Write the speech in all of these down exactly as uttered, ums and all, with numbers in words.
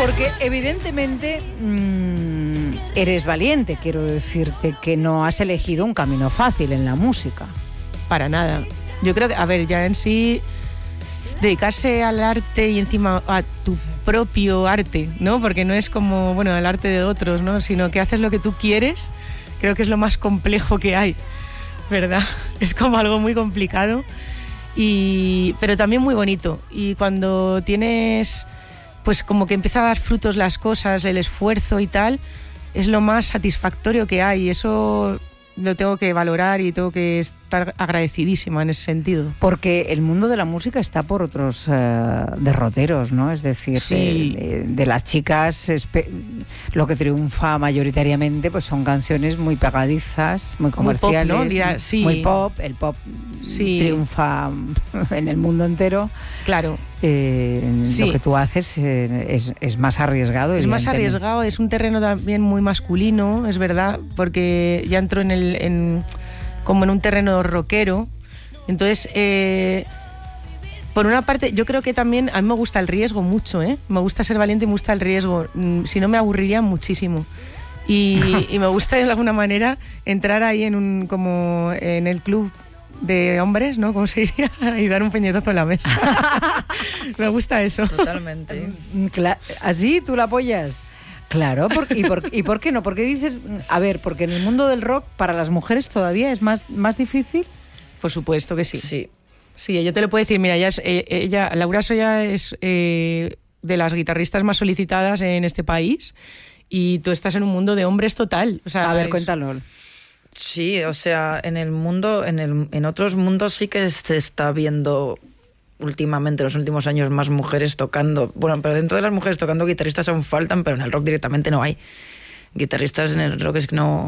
Porque evidentemente mmm, eres valiente, quiero decirte que no has elegido un camino fácil en la música. Para nada. Yo creo que, a ver, ya en sí, dedicarse al arte y encima a tu propio arte, ¿no? Porque no es como, bueno, el arte de otros, ¿no? Sino que haces lo que tú quieres, creo que es lo más complejo que hay, ¿verdad? Es como algo muy complicado, y, pero también muy bonito. Y cuando tienes, pues como que empieza a dar frutos las cosas, el esfuerzo y tal, es lo más satisfactorio que hay. Y eso lo tengo que valorar y tengo que estar agradecidísima en ese sentido. Porque el mundo de la música está por otros uh, derroteros, ¿no? Es decir, sí. de, de las chicas, lo que triunfa mayoritariamente pues son canciones muy pegadizas, muy comerciales, muy pop, ¿no? Dirá, sí. muy pop. El pop sí. triunfa en el mundo entero. Claro. Eh, sí. Lo que tú haces eh, es, es más arriesgado. Es más arriesgado, es un terreno también muy masculino, es verdad, porque ya entro en el, en, como en un terreno rockero. Entonces, eh, por una parte, yo creo que también a mí me gusta el riesgo mucho, ¿eh? Me gusta ser valiente y me gusta el riesgo. Si no, me aburriría muchísimo. Y, y me gusta de alguna manera entrar ahí en un, como en el club de hombres, ¿no? ¿Cómo se diría? Y dar un puñetazo en la mesa. Me gusta eso. Totalmente. Cla- ¿Así tú la apoyas? Claro, por, y, por, ¿y por qué no? Porque dices, a ver, porque en el mundo del rock para las mujeres todavía es más, más difícil. Por supuesto que sí. Sí. Sí, yo te lo puedo decir, mira, ella es, ella, Laura Soya es eh, de las guitarristas más solicitadas en este país, y tú estás en un mundo de hombres total. O sea, a ver, es... cuéntalo. Sí, o sea, en el mundo, en, el, en otros mundos sí que se está viendo últimamente, en los últimos años, más mujeres tocando. Bueno, pero dentro de las mujeres tocando, guitarristas aún faltan, pero en el rock directamente no hay. Guitarristas en el rock es que no,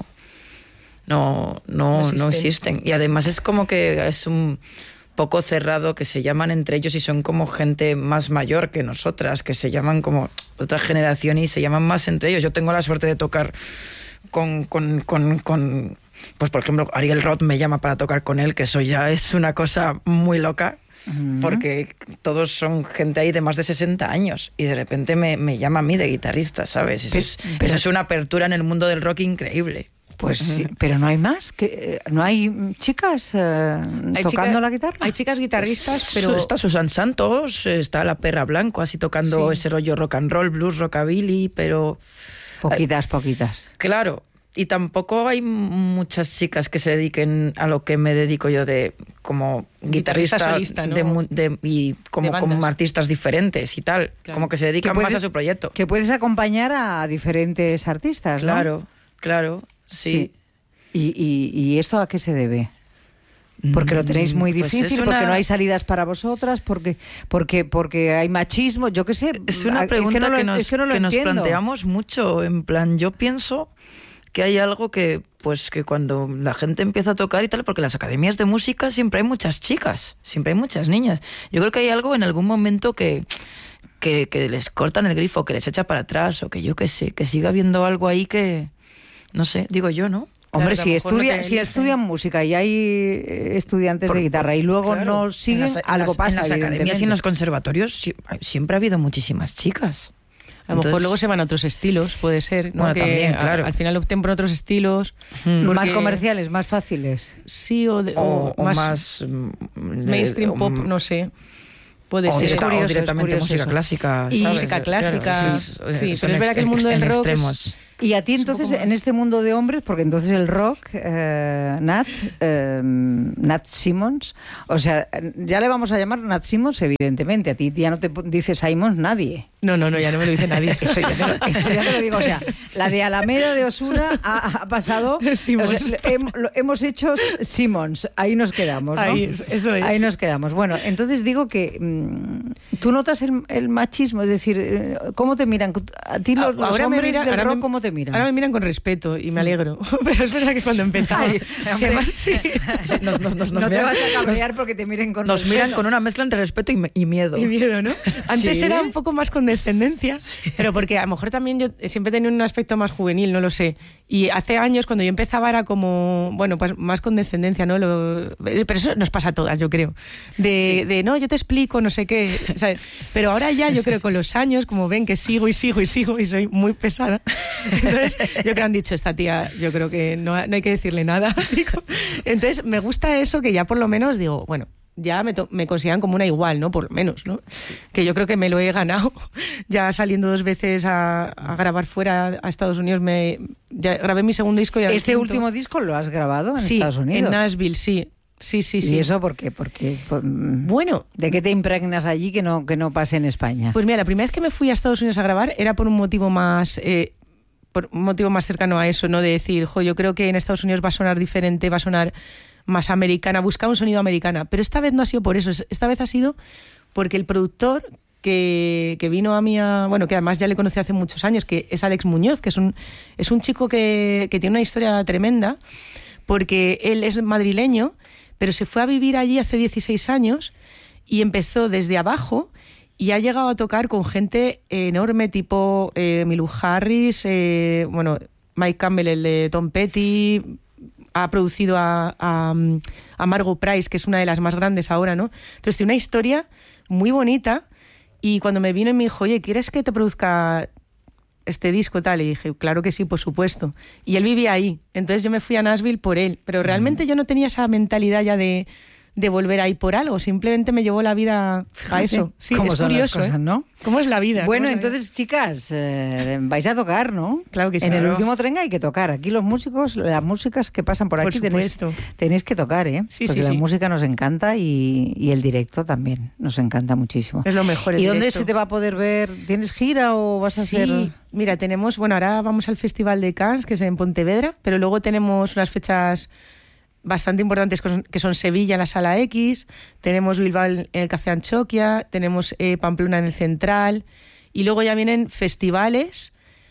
no, no, no existen. no existen. Y además es como que es un poco cerrado, que se llaman entre ellos y son como gente más mayor que nosotras, que se llaman como otra generación y se llaman más entre ellos. Yo tengo la suerte de tocar con... con, con, con pues por ejemplo, Ariel Roth me llama para tocar con él, que eso ya es una cosa muy loca, uh-huh. porque todos son gente ahí de más de sesenta años y de repente me, me llama a mí de guitarrista, ¿sabes? Eso, pero, es, pero, eso es una apertura en el mundo del rock increíble. Pues sí, pero no hay más, que no hay chicas eh, hay tocando chica, la guitarra. Hay chicas guitarristas, pero está Susan Santos, está la Perra Blanco, así tocando sí. ese rollo rock and roll, blues, rockabilly, pero poquitas, eh, poquitas. Claro. Y tampoco hay muchas chicas que se dediquen a lo que me dedico yo, de como guitarrista, guitarrista solista, ¿no? de, de, y como, como artistas diferentes y tal, claro. como que se dedican puedes, más a su proyecto. Que puedes acompañar a diferentes artistas, ¿no? Claro, claro, sí. sí. ¿Y, y, ¿Y esto a qué se debe? Porque lo tenéis muy difícil, pues una... porque no hay salidas para vosotras, porque porque porque hay machismo, yo qué sé. Es una pregunta es que, no lo, que nos, es que, no que nos planteamos mucho, en plan, yo pienso que hay algo que, pues, que cuando la gente empieza a tocar y tal, porque en las academias de música siempre hay muchas chicas, siempre hay muchas niñas. Yo creo que hay algo en algún momento que, que, que les cortan el grifo, que les echa para atrás, o que yo qué sé, que siga habiendo algo ahí que, no sé, digo yo, ¿no? Hombre, claro, si, estudia, no si estudian música y hay estudiantes Por, de guitarra y luego claro, no siguen, en las, algo en pasa. En las academias y en los conservatorios siempre ha habido muchísimas chicas. A lo Entonces, mejor luego se van a otros estilos, puede ser, ¿no? Bueno, que también, claro. A, al final opten por otros estilos. Hmm. Porque... Más comerciales, más fáciles. Sí, o, de, o, o, o más, más mainstream de, pop, um, no sé. Puede o ser. Directa, curioso, o directamente música eso. clásica. Y ¿sabes? música clásica, claro, sí, sí, sí pero es verdad que el mundo del rock extremos. Es... Y a ti entonces, en este mundo de hombres, porque entonces el rock, eh, Nat, eh, Nat Simmons, o sea, ya le vamos a llamar Nat Simmons, evidentemente, a ti ya no te dice Simons nadie. No, no, no, ya no me lo dice nadie. Eso ya te lo, eso ya te lo digo, o sea, la de Alameda de Osuna ha, ha pasado, o sea, he, lo, hemos hecho Simmons, ahí nos quedamos, ¿no? Ahí, eso es. Ahí nos quedamos. Bueno, entonces digo que mmm, tú notas el, el machismo, es decir, ¿cómo te miran? A ti los, los hombres mira, del rock, me, ¿cómo te miran? Ahora me miran con respeto y me alegro, pero es verdad que cuando empezaba... Ay, además, sí. nos, nos, nos, no nos te miran, vas a cabrear porque te miren con Nos respeto. miran con una mezcla entre respeto y, y miedo. Y miedo, ¿no? Antes ¿Sí? era un poco más con condescendencia, sí. Pero porque a lo mejor también yo siempre he tenido un aspecto más juvenil, no lo sé. Y hace años, cuando yo empezaba, era como, bueno, pues más condescendencia, ¿no? Lo, pero eso nos pasa a todas, yo creo. De, sí. de no, yo te explico, no sé qué, ¿sabes? Pero ahora ya, yo creo, con los años, como ven que sigo y sigo y sigo y soy muy pesada, entonces yo creo que han dicho, esta tía, yo creo que no, no hay que decirle nada. Entonces me gusta eso, que ya por lo menos digo, bueno, ya me, to- me consideran como una igual, ¿no? Por lo menos, ¿no? Que yo creo que me lo he ganado. Ya saliendo dos veces a, a grabar fuera a Estados Unidos, me ya grabé mi segundo disco. Y ¿Este último disco lo has grabado en sí, Estados Unidos? En Nashville, sí. Sí, sí, sí. ¿Y eso por qué? Porque, por, bueno, ¿de qué te impregnas allí que no, que no pase en España? Pues mira, la primera vez que me fui a Estados Unidos a grabar era por un motivo más... Eh, por un motivo más cercano a eso, ¿no? De decir, jo, yo creo que en Estados Unidos va a sonar diferente, va a sonar más americana, buscar un sonido americana. Pero esta vez no ha sido por eso, esta vez ha sido porque el productor que, que vino a mí, a, bueno, que además ya le conocí hace muchos años, que es Alex Muñoz, que es un, es un chico que, que tiene una historia tremenda, porque él es madrileño, pero se fue a vivir allí hace dieciséis años y empezó desde abajo y ha llegado a tocar con gente enorme, tipo eh, Emmylou Harris, eh, bueno, Mike Campbell, el de Tom Petty, ha producido a, a, a Margot Price, que es una de las más grandes ahora, ¿no? Entonces tiene una historia muy bonita y cuando me vino y me dijo, oye, ¿quieres que te produzca este disco tal? Y dije, claro que sí, por supuesto. Y él vivía ahí, entonces yo me fui a Nashville por él, pero realmente yo no tenía esa mentalidad ya de... de volver ahí por algo, simplemente me llevó la vida a eso. Sí, ¿cómo es son curioso, las cosas, ¿eh? ¿no? ¿Cómo es la vida? Bueno, la entonces, vida? chicas, eh, vais a tocar, ¿no? Claro que sí. En el Claro. último tren hay que tocar. Aquí los músicos, las músicas que pasan por Por aquí tenéis, supuesto. tenéis que tocar, ¿eh? Sí, Porque sí, la sí. música nos encanta y, y el directo también nos encanta muchísimo. Es lo mejor, el ¿Y dónde directo. se te va a poder ver? ¿Tienes gira o vas a Sí, hacer...? mira, tenemos, bueno, ahora vamos al Festival de Cannes, que es en Pontevedra, pero luego tenemos unas fechas bastante importantes que son Sevilla en la Sala X, tenemos Bilbao en el Café Anchoquia, tenemos eh, Pamplona en el Central, y luego ya vienen festivales,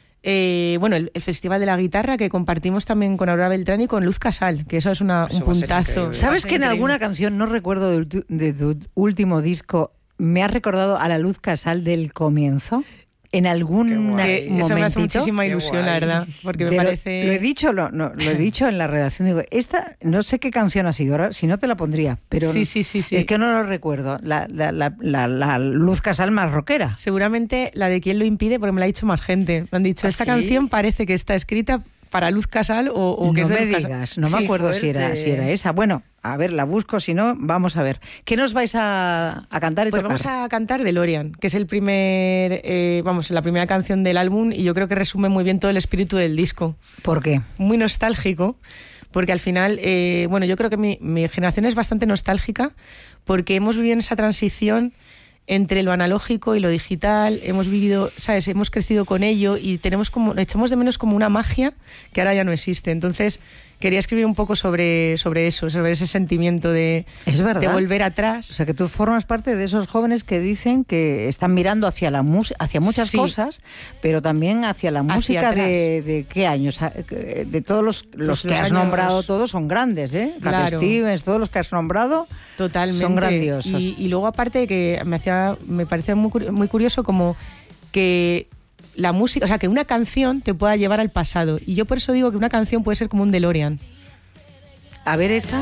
eh, bueno, el, el Festival de la Guitarra que compartimos también con Aurora Beltrán y con Luz Casal, que eso es una, Eso un va a ser puntazo. increíble. ¿Sabes que en Increíble. alguna canción, no recuerdo de, tu- de tu último disco, me has recordado a la Luz Casal del comienzo? En algún Qué guay. Que momentito. eso me hace muchísima Qué ilusión, guay. la verdad, porque me Te lo- parece... Lo, he dicho, lo, no, lo he dicho en la redacción. Digo, esta, no sé qué canción ha sido, ahora, si no te la pondría, pero Sí, sí, sí, sí. es que no lo recuerdo. La, la, la, la, la Luz Casal más rockera. Seguramente la de quién lo impide, porque me la ha dicho más gente. Me han dicho, ¿Ah, esta sí? canción parece que está escrita para Luz Casal o, o que no es de me Luz Casal. digas, no Sí, me acuerdo si fuerte. era, si era esa. Bueno, a ver, la busco, si no, vamos a ver. ¿Qué nos vais a, a cantar y Pues tocar? vamos a cantar DeLorean, que es el primer, eh, vamos, la primera canción del álbum y yo creo que resume muy bien todo el espíritu del disco. ¿Por qué? Muy nostálgico, porque al final, eh, bueno, yo creo que mi, mi generación es bastante nostálgica porque hemos vivido en esa transición entre lo analógico y lo digital, hemos vivido, ¿sabes? Hemos crecido con ello y tenemos como, echamos de menos como una magia que ahora ya no existe. Entonces, quería escribir un poco sobre, sobre eso, sobre ese sentimiento de, Es verdad. de volver O atrás. sea, que tú formas parte de esos jóvenes que dicen que están mirando hacia la música, hacia muchas Sí. cosas, pero también hacia la Hacia música atrás. de, de qué años, de todos los, los Pues que los has años- nombrado, todos son grandes, ¿eh? Cat Claro. Stevens, todos los que has nombrado Totalmente. son grandiosos. Y, y luego aparte que me hacía, me parecía muy, curi- muy curioso como que la música, o sea, que una canción te pueda llevar al pasado. Y yo por eso digo que una canción puede ser como un DeLorean. A ver esta.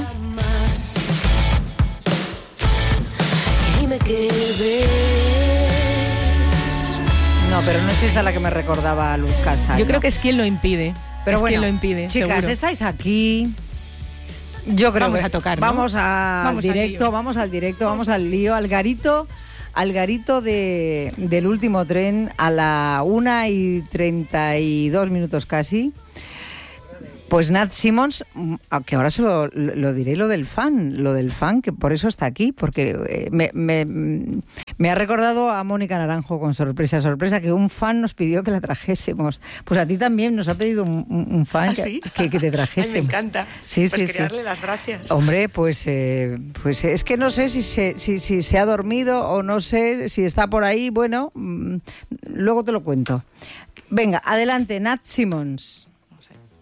Dime qué ves. No, pero no es esta la que me recordaba a Luz Casal. Yo creo ¿no? que es quien lo impide. Pero es bueno, quien lo impide. chicas, seguro. estáis aquí. Yo creo Vamos que a tocar, ¿no? Vamos al Vamos al directo, lío. vamos al directo, vamos al lío, al garito, al garito de, del último tren a la una y treinta y dos minutos casi. Pues Nat Simmons, que ahora se lo, lo diré lo del fan, lo del fan, que por eso está aquí, porque eh, me, me, me ha recordado a Mónica Naranjo con sorpresa, sorpresa, que un fan nos pidió que la trajésemos. Pues a ti también nos ha pedido un, un fan ¿Ah, que, sí? que, que te Ay, trajésemos. me encanta. Sí, pues sí, quería sí. darle las gracias. Hombre, pues, eh, pues es que no sé si se, si, si se ha dormido o no sé si está por ahí. Bueno, mmm, luego te lo cuento. Venga, adelante, Nat Simmons.